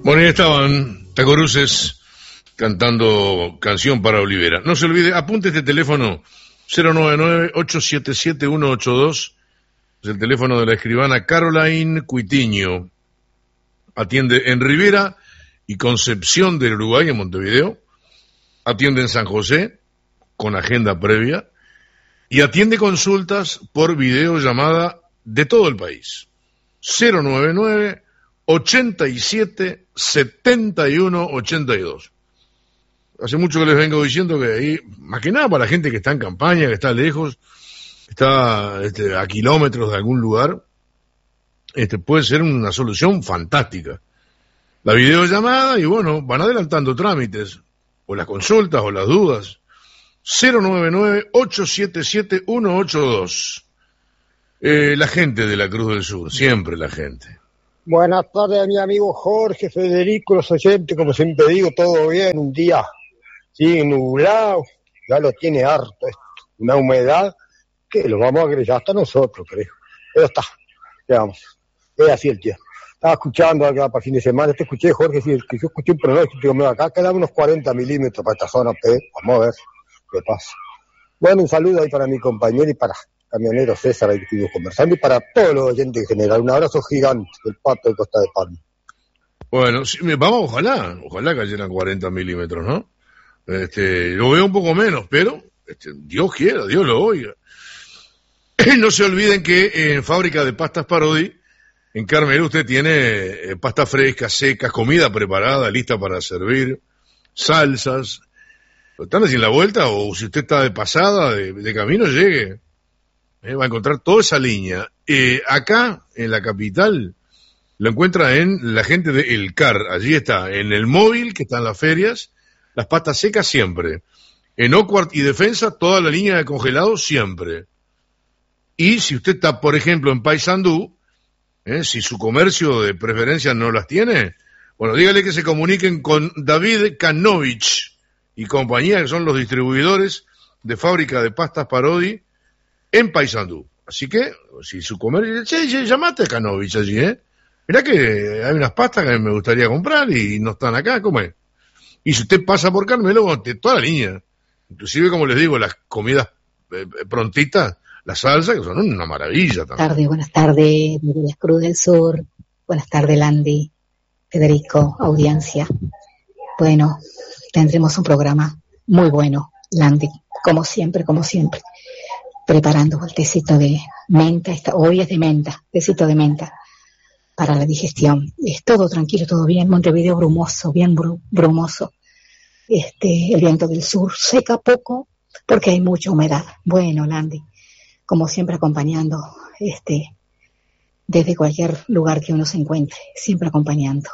Bueno, ahí estaban Tacoruces cantando Canción para Olivera. No se olvide, apunte este teléfono 099-877-182, es el teléfono de la escribana Caroline Cuitiño. Atiende en Rivera y Concepción del Uruguay, en Montevideo. Atiende en San José, con agenda previa. Y atiende consultas por videollamada de todo el país. 099-87-71-82. Hace mucho que les vengo diciendo que ahí, más que nada para la gente que está en campaña, que está lejos, está a kilómetros de algún lugar, puede ser una solución fantástica. La videollamada y bueno, van adelantando trámites, o las consultas o las dudas. 099-877-182. La gente de la Cruz del Sur, siempre la gente. Buenas tardes a mi amigo Jorge, Federico, los oyentes, como siempre digo, todo bien, un día sigue nublado, ya lo tiene harto esto, una humedad que lo vamos a agregar hasta nosotros, creo. Pero está, veamos, es así el tiempo. Estaba escuchando acá para fin de semana, escuché, Jorge, que yo escuché un pronóstico, acá quedan unos 40 milímetros para esta zona, vamos a ver qué pasa. Bueno, un saludo ahí para mi compañero y para camionero César, ahí que estuvimos conversando, y para todos los oyentes en general. Un abrazo gigante del Pato de Costa de Palma. Bueno, sí, vamos, ojalá cayeran 40 milímetros, ¿no? Lo veo un poco menos, pero Dios quiera, Dios lo oiga. No se olviden que en Fábrica de Pastas Parodi, en Carmelo, usted tiene pastas frescas, secas, comida preparada, lista para servir, salsas. ¿Están haciendo la vuelta o si usted está de pasada, de camino, llegue? Va a encontrar toda esa línea. Acá, en la capital, lo encuentra en la gente de El Car. Allí está, en el móvil, que está en las ferias, las pastas secas siempre. En Oakward y Defensa, toda la línea de congelados siempre. Y si usted está, por ejemplo, en Paysandú, si su comercio de preferencia no las tiene, bueno, dígale que se comuniquen con David Kanovich y compañía, que son los distribuidores de Fábrica de Pastas Parodi, en Paysandú. Así que, si su comercio... Che, llamate a Canovich allí, Mirá que hay unas pastas que me gustaría comprar y no están acá, ¿cómo es? Y si usted pasa por Carmelo, toda la línea. Inclusive, como les digo, las comidas prontitas, las salsas, que son una maravilla también. Buenas tardes, Miguel Cruz del Sur. Buenas tardes, Landy, Federico, audiencia. Bueno, tendremos un programa muy bueno, Landy, como siempre. Preparando el tecito de menta, hoy es de menta, tecito de menta para la digestión. Es todo tranquilo, todo bien. Montevideo brumoso, bien brumoso. El viento del sur seca poco porque hay mucha humedad. Bueno, Landy, como siempre acompañando, desde cualquier lugar que uno se encuentre, siempre acompañando.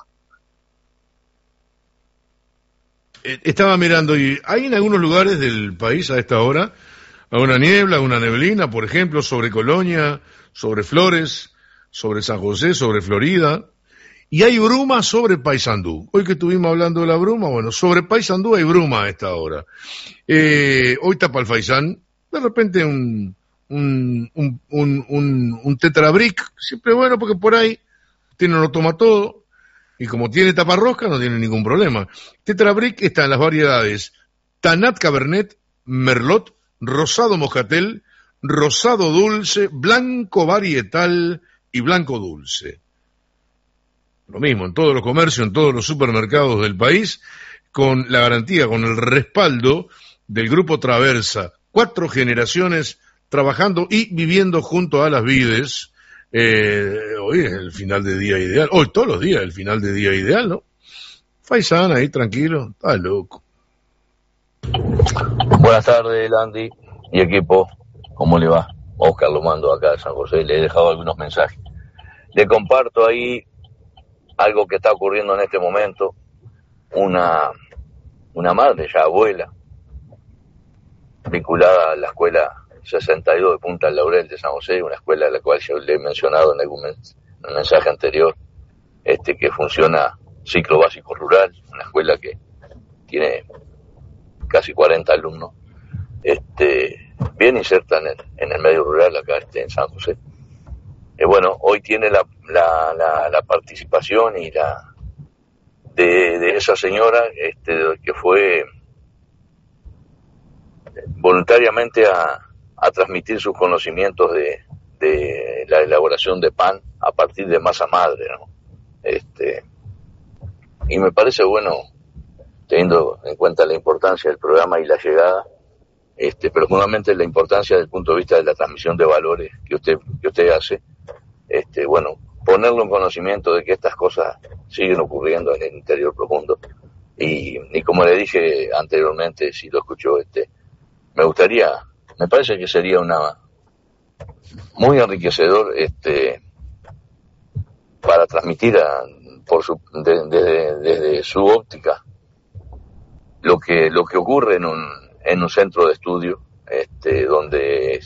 Estaba mirando y hay en algunos lugares del país a esta hora una niebla, una neblina, por ejemplo, sobre Colonia, sobre Flores, sobre San José, sobre Florida, y hay bruma sobre Paysandú. Hoy que estuvimos hablando de la bruma, bueno, sobre Paysandú hay bruma a esta hora. Hoy tapa el Faisán, de repente un tetrabric, siempre bueno porque por ahí usted no lo toma todo, y como tiene taparrosca no tiene ningún problema. Tetrabric está en las variedades Tanat Cabernet, Merlot, Rosado Moscatel, Rosado Dulce, Blanco Varietal y Blanco Dulce. Lo mismo en todos los comercios, en todos los supermercados del país, con la garantía, con el respaldo del Grupo Traversa. 4 generaciones trabajando y viviendo junto a las vides. Hoy es el final de día ideal. Hoy todos los días el final de día ideal, ¿no? Faisán ahí tranquilo, está loco. Buenas tardes, Landy y equipo. ¿Cómo le va? Oscar lo mando acá de San José. Le he dejado algunos mensajes. Le comparto ahí algo que está ocurriendo en este momento. Una madre, ya abuela, vinculada a la escuela 62 de Punta del Laurel de San José, una escuela a la cual yo le he mencionado en algún mensaje anterior, que funciona ciclo básico rural, una escuela que tiene casi 40 alumnos, bien inserta en el medio rural acá en San José. Bueno, hoy tiene la participación y de esa señora que fue voluntariamente a transmitir sus conocimientos de la elaboración de pan a partir de masa madre, ¿no? Y me parece bueno, teniendo en cuenta la importancia del programa y la llegada, pero fundamentalmente la importancia desde el punto de vista de la transmisión de valores que usted hace, bueno, ponerlo en conocimiento de que estas cosas siguen ocurriendo en el interior profundo. Y como le dije anteriormente, si lo escuchó, me parece que sería muy enriquecedor para transmitir desde su óptica lo que ocurre en un centro de estudio donde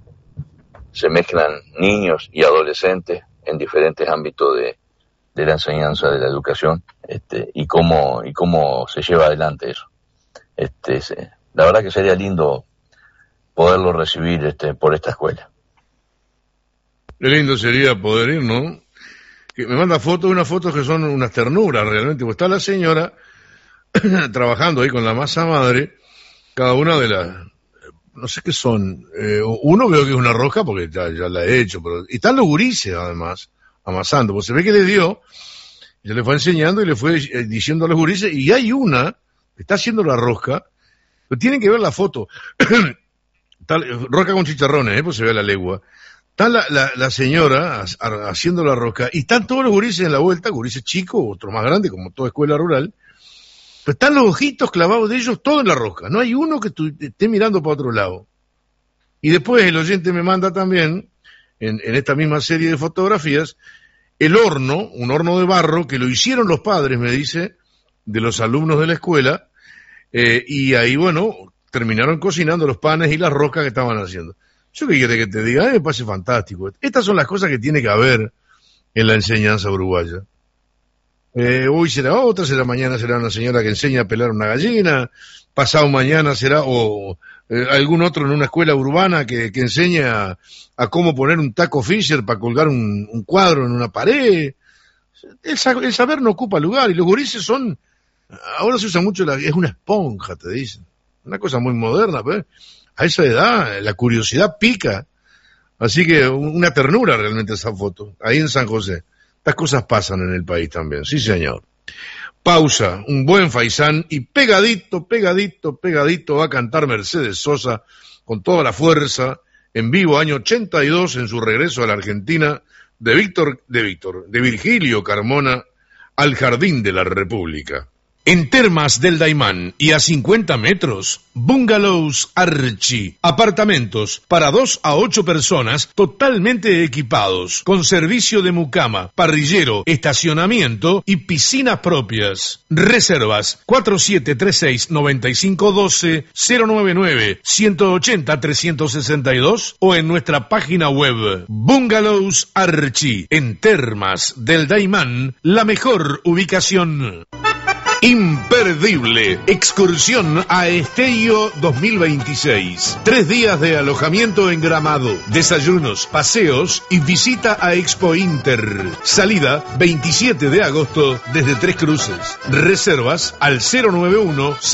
se mezclan niños y adolescentes en diferentes ámbitos de la enseñanza, de la educación, y cómo se lleva adelante eso. La verdad que sería lindo poderlo recibir por esta escuela. Qué lindo sería poder ir, ¿no? Que me manda unas fotos que son unas ternuras realmente, porque está la señora trabajando ahí con la masa madre, cada una de las, no sé qué son, uno veo que es una rosca porque ya la he hecho, y están los gurises además, amasando, porque se ve que le dio, y le fue enseñando y le fue diciendo a los gurises, y hay una que está haciendo la rosca, pero tienen que ver la foto, rosca con chicharrones, pues se ve a la legua. Está la señora haciendo la rosca y están todos los gurises en la vuelta, gurises chicos, otros más grandes, como toda escuela rural, pero están los ojitos clavados de ellos todos en la rosca. No hay uno que esté mirando para otro lado. Y después el oyente me manda también, en esta misma serie de fotografías, un horno de barro que lo hicieron los padres, me dice, de los alumnos de la escuela, y ahí, bueno, terminaron cocinando los panes y las roscas que estaban haciendo. ¿Yo qué quiere que te diga? Me parece fantástico. Estas son las cosas que tiene que haber en la enseñanza uruguaya. Hoy será otra, mañana será una señora que enseña a pelar una gallina, pasado mañana será algún otro en una escuela urbana que enseña a cómo poner un taco Fisher para colgar un cuadro en una pared. El saber no ocupa lugar, y los gurises ahora se usa mucho, es una esponja, te dicen. Una cosa muy moderna, pues. A esa edad, la curiosidad pica. Así que una ternura realmente esa foto, ahí en San José. Estas cosas pasan en el país también, sí señor. Pausa, un buen faisán, y pegadito va a cantar Mercedes Sosa con toda la fuerza, en vivo, año 82, en su regreso a la Argentina, de Virgilio Carmona, al Jardín de la República. En Termas del Daymán y a 50 metros, Bungalows Archi, apartamentos para 2 a 8 personas totalmente equipados, con servicio de mucama, parrillero, estacionamiento y piscinas propias. Reservas 4736-9512, 099-180-362 o en nuestra página web. Bungalows Archi, en Termas del Daymán, la mejor ubicación. Imperdible. Excursión a Esteio 2026. 3 días de alojamiento en Gramado, desayunos, paseos y visita a Expo Inter. Salida 27 de agosto desde Tres Cruces. Reservas al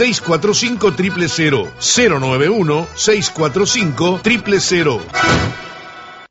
091-645-000. 091-645-000.